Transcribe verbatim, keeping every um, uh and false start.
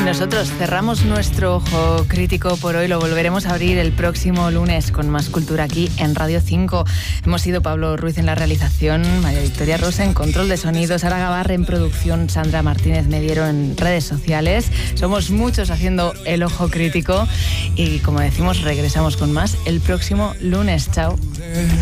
Nosotros cerramos nuestro ojo crítico por hoy, lo volveremos a abrir el próximo lunes con más cultura aquí en Radio cinco. Hemos sido Pablo Ruiz en la realización, María Victoria Rosa en control de sonido, Sara Gavarre en producción, Sandra Martínez Mediero en redes sociales. Somos muchos haciendo el ojo crítico y, como decimos, regresamos con más el próximo lunes. Chao.